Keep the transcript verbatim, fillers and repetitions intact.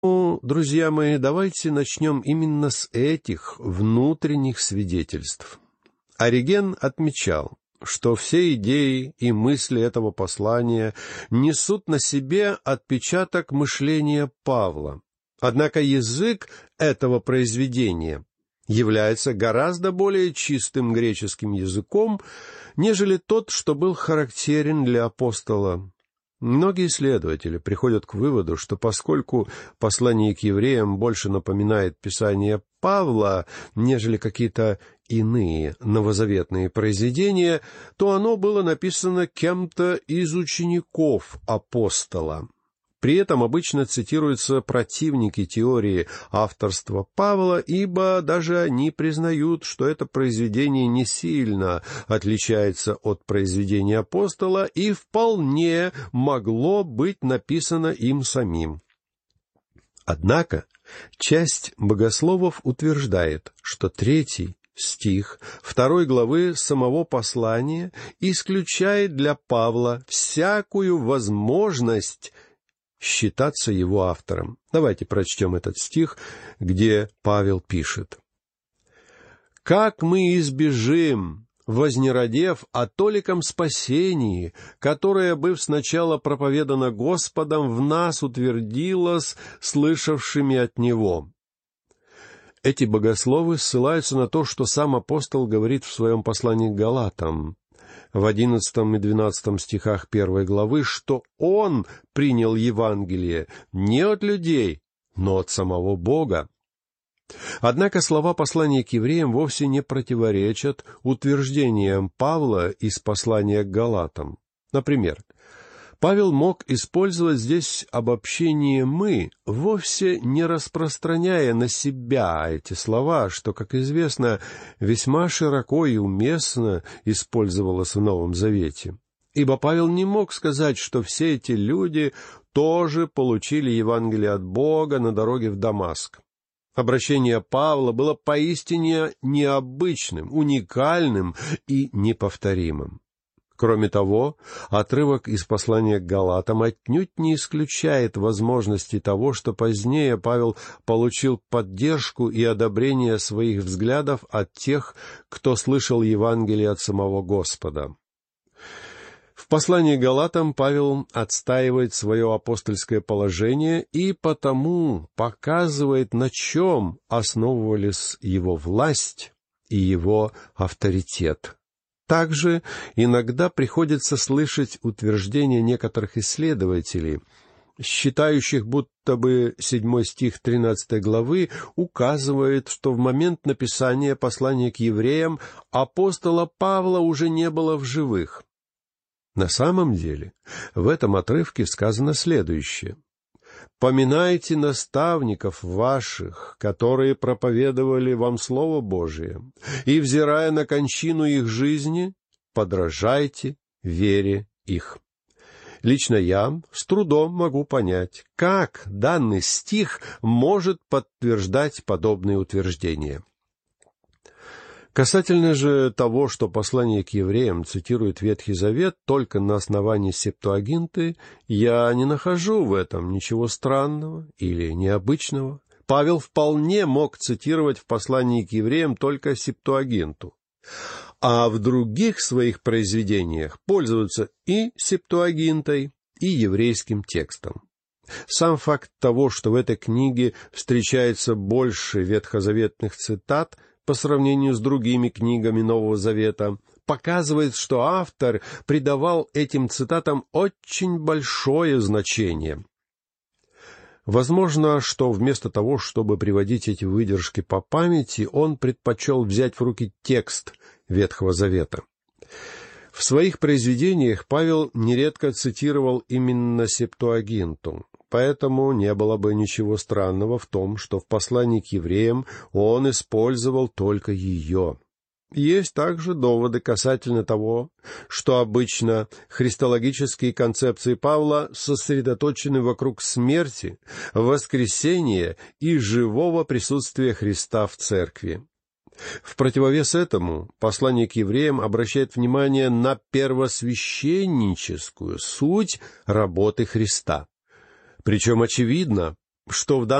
Ну, друзья мои, давайте начнем именно с этих внутренних свидетельств. Ориген отмечал, что все идеи и мысли этого послания несут на себе отпечаток мышления Павла. Однако язык этого произведения является гораздо более чистым греческим языком, нежели тот, что был характерен для апостола. Многие исследователи приходят к выводу, что поскольку послание к евреям больше напоминает Писание Павла, нежели какие-то иные новозаветные произведения, то оно было написано кем-то из учеников апостола. При этом обычно цитируются противники теории авторства Павла, ибо даже они признают, что это произведение не сильно отличается от произведения апостола и вполне могло быть написано им самим. Однако часть богословов утверждает, что третий стих второй главы самого послания исключает для Павла всякую возможность считаться его автором. Давайте прочтем этот стих, где Павел пишет: «Как мы избежим, вознеродев о толиком спасении, которое, быв сначала проповедано Господом, в нас утвердилось слышавшими от Него». Эти богословы ссылаются на то, что сам апостол говорит в своем послании к Галатам в одиннадцатом и двенадцатом стихах первой главы, что он принял Евангелие не от людей, но от самого Бога. Однако слова послания к евреям вовсе не противоречат утверждениям Павла из послания к Галатам. Например, Павел мог использовать здесь обобщение «мы», вовсе не распространяя на себя эти слова, что, как известно, весьма широко и уместно использовалось в Новом Завете. Ибо Павел не мог сказать, что все эти люди тоже получили Евангелие от Бога на дороге в Дамаск. Обращение Павла было поистине необычным, уникальным и неповторимым. Кроме того, отрывок из послания к Галатам отнюдь не исключает возможности того, что позднее Павел получил поддержку и одобрение своих взглядов от тех, кто слышал Евангелие от самого Господа. В послании к Галатам Павел отстаивает свое апостольское положение и потому показывает, на чем основывались его власть и его авторитет. Также иногда приходится слышать утверждения некоторых исследователей, считающих, будто бы седьмой стих тринадцатой главы указывает, что в момент написания послания к евреям апостола Павла уже не было в живых. На самом деле, в этом отрывке сказано следующее: «Поминайте наставников ваших, которые проповедовали вам Слово Божие, и, взирая на кончину их жизни, подражайте вере их». Лично я с трудом могу понять, как данный стих может подтверждать подобные утверждения. Касательно же того, что послание к евреям цитирует Ветхий Завет только на основании Септуагинты, я не нахожу в этом ничего странного или необычного. Павел вполне мог цитировать в послании к евреям только Септуагинту, а в других своих произведениях пользоваться и Септуагинтой, и еврейским текстом. Сам факт того, что в этой книге встречается больше ветхозаветных цитат по сравнению с другими книгами Нового Завета, показывает, что автор придавал этим цитатам очень большое значение. Возможно, что вместо того, чтобы приводить эти выдержки по памяти, он предпочел взять в руки текст Ветхого Завета. В своих произведениях Павел нередко цитировал именно Септуагинту, поэтому не было бы ничего странного в том, что в послании к евреям он использовал только ее. Есть также доводы касательно того, что обычно христологические концепции Павла сосредоточены вокруг смерти, воскресения и живого присутствия Христа в церкви. В противовес этому послание к евреям обращает внимание на первосвященническую суть работы Христа. Причем очевидно, что в